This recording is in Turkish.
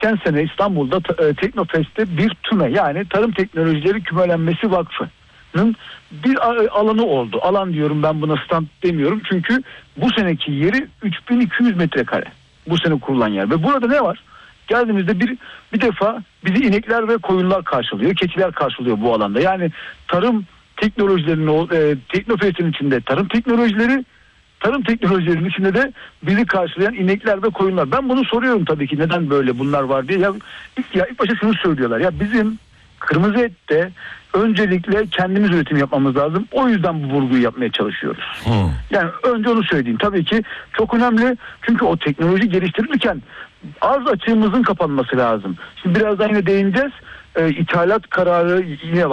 geçen sene İstanbul'da Teknofest'te bir TÜME, yani Tarım Teknolojileri Kümelenmesi Vakfı'nın bir alanı oldu. Alan diyorum ben, buna stand demiyorum. Çünkü bu seneki yeri 3200 metrekare. Bu sene kurulan yer. Ve burada ne var? Geldiğimizde bir defa bizi inekler ve koyunlar karşılıyor. Keçiler karşılıyor bu alanda. Yani tarım teknolojilerinin Teknofest'in içinde tarım teknolojilerinin içinde de bizi karşılayan inekler ve koyunlar. Ben bunu soruyorum tabii ki, neden böyle bunlar var diye. İlk başta şunu söylüyorlar. Ya bizim kırmızı ette öncelikle kendimiz üretim yapmamız lazım. O yüzden bu vurguyu yapmaya çalışıyoruz. Yani önce onu söyleyeyim. Tabii ki çok önemli. Çünkü o teknoloji geliştirirken arz açığımızın kapanması lazım. Şimdi birazdan yine değineceğiz. İthalat kararı yine var.